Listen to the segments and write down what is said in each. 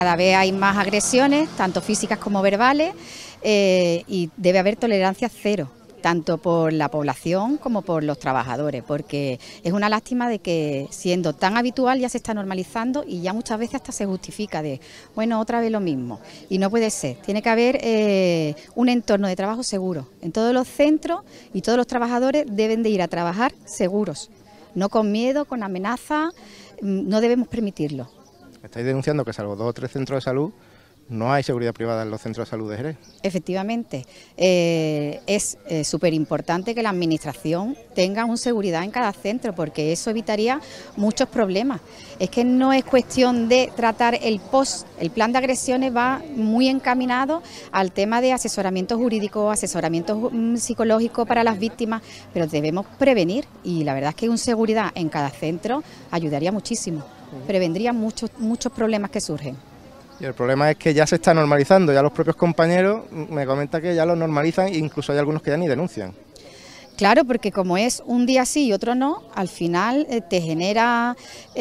Cada vez hay más agresiones, tanto físicas como verbales, y debe haber tolerancia cero, tanto por la población como por los trabajadores, porque es una lástima de que siendo tan habitual ya se está normalizando y ya muchas veces hasta se justifica de, bueno, otra vez lo mismo, y no puede ser. Tiene que haber un entorno de trabajo seguro. En todos los centros y todos los trabajadores deben de ir a trabajar seguros, no con miedo, con amenaza, no debemos permitirlo. Estáis denunciando que salvo 2 o 3 centros de salud no hay seguridad privada en los centros de salud de Jerez. Efectivamente, es súper importante que la administración tenga una seguridad en cada centro, porque eso evitaría muchos problemas. Es que no es cuestión de tratar el plan de agresiones va muy encaminado al tema de asesoramiento jurídico, asesoramiento psicológico para las víctimas, pero debemos prevenir, y la verdad es que una seguridad en cada centro ayudaría muchísimo, prevendría muchos problemas que surgen. Y el problema es que ya se está normalizando, ya los propios compañeros me comentan que ya lo normalizan e incluso hay algunos que ya ni denuncian. Claro, porque como es un día sí y otro no, al final te genera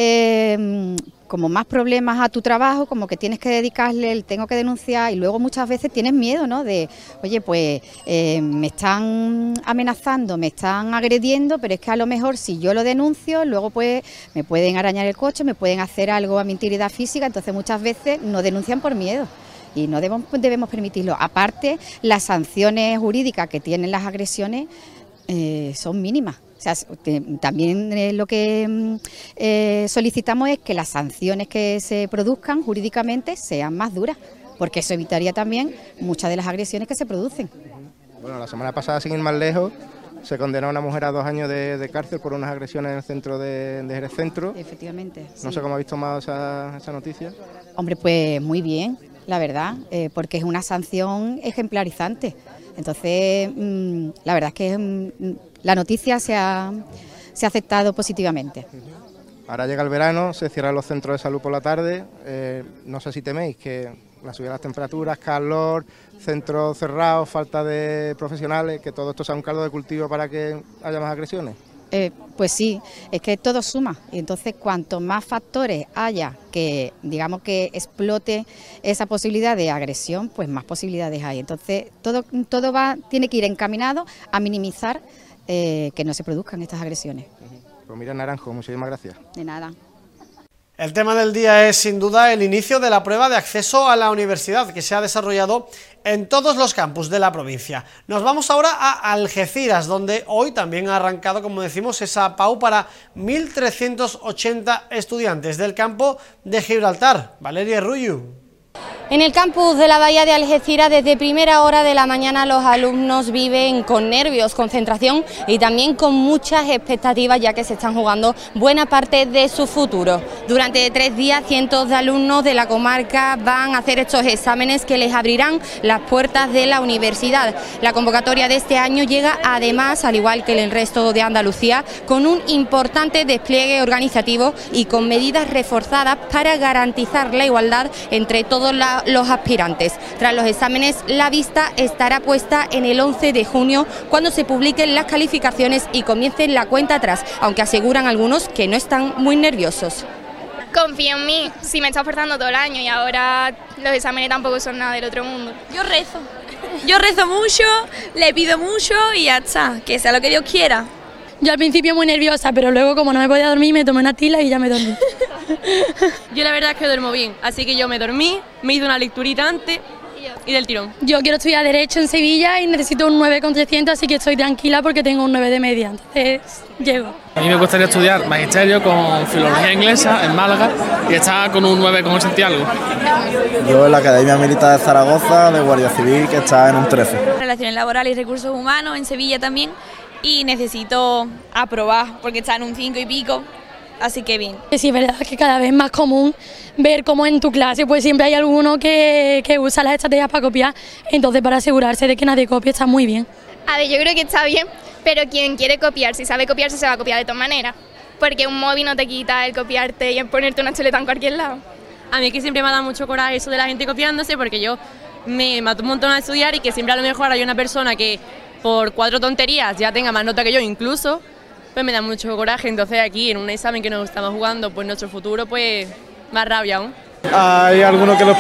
como más problemas a tu trabajo, como que tienes que dedicarle el tengo que denunciar, y luego muchas veces tienes miedo, ¿no? De, oye, pues me están amenazando, me están agrediendo, pero es que a lo mejor si yo lo denuncio, luego pues me pueden arañar el coche, me pueden hacer algo a mi integridad física, entonces muchas veces no denuncian por miedo. Y no debemos permitirlo. Aparte, las sanciones jurídicas que tienen las agresiones son mínimas. O sea, también lo que solicitamos es que las sanciones que se produzcan jurídicamente sean más duras, porque eso evitaría también muchas de las agresiones que se producen. Bueno, la semana pasada, sin ir más lejos, se condenó a una mujer a 2 años de cárcel por unas agresiones en el centro de Jerez Centro. Efectivamente. No sé cómo habéis tomado esa noticia. Hombre, pues muy bien, la verdad, porque es una sanción ejemplarizante. Entonces, la verdad es que la noticia se ha aceptado positivamente. Ahora llega el verano, se cierran los centros de salud por la tarde. No sé si teméis que la subida de las temperaturas, calor, centros cerrados, falta de profesionales, que todo esto sea un caldo de cultivo para que haya más agresiones. Pues sí, es que todo suma, y entonces cuanto más factores haya que, digamos, que explote esa posibilidad de agresión, pues más posibilidades hay. Entonces todo tiene que ir encaminado a minimizar que no se produzcan estas agresiones. Pues mira, Naranjo, muchísimas gracias. De nada. El tema del día es sin duda el inicio de la prueba de acceso a la universidad, que se ha desarrollado en todos los campus de la provincia. Nos vamos ahora a Algeciras, donde hoy también ha arrancado, como decimos, esa PAU para 1.380 estudiantes del campo de Gibraltar. Valeria Rullu. En el campus de la Bahía de Algeciras, desde primera hora de la mañana, los alumnos viven con nervios, concentración y también con muchas expectativas, ya que se están jugando buena parte de su futuro. Durante 3 días, cientos de alumnos de la comarca van a hacer estos exámenes que les abrirán las puertas de la universidad. La convocatoria de este año llega además, al igual que el resto de Andalucía, con un importante despliegue organizativo y con medidas reforzadas para garantizar la igualdad entre todos los aspirantes. Tras los exámenes, la vista estará puesta en el 11 de junio, cuando se publiquen las calificaciones y comiencen la cuenta atrás, aunque aseguran algunos que no están muy nerviosos. Confío en mí, si me he estado esforzando todo el año y ahora los exámenes tampoco son nada del otro mundo. Yo rezo mucho, le pido mucho y ya está, que sea lo que Dios quiera. Yo al principio muy nerviosa, pero luego como no me podía dormir me tomé una tila y ya me dormí. Yo la verdad es que duermo bien, así que yo me dormí, me hice una lecturita antes y del tirón. Yo quiero estudiar Derecho en Sevilla y necesito un 9,300, así que estoy tranquila porque tengo un 9 de media, entonces llego. A mí me gustaría estudiar Magisterio con Filología Inglesa en Málaga y estar con un 9,80 y algo. Yo en la Academia Militar de Zaragoza, de Guardia Civil, que está en un 13. Relaciones laborales y recursos humanos en Sevilla también, y necesito aprobar porque está en un 5 y pico. Así que bien. Sí, es verdad que cada vez es más común ver cómo en tu clase pues siempre hay alguno que usa las estrategias para copiar, entonces para asegurarse de que nadie copie está muy bien. A ver, yo creo que está bien, pero quien quiere copiar, si sabe copiarse, se va a copiar de todas maneras, porque un móvil no te quita el copiarte y el ponerte una chuleta en cualquier lado. A mí es que siempre me ha dado mucho coraje eso de la gente copiándose, porque yo me mato un montón a estudiar y que siempre a lo mejor hay una persona que por 4 tonterías ya tenga más nota que yo incluso, pues me da mucho coraje. Entonces aquí en un examen que nos estamos jugando, pues nuestro futuro, pues más rabia aún. Hay algunos que los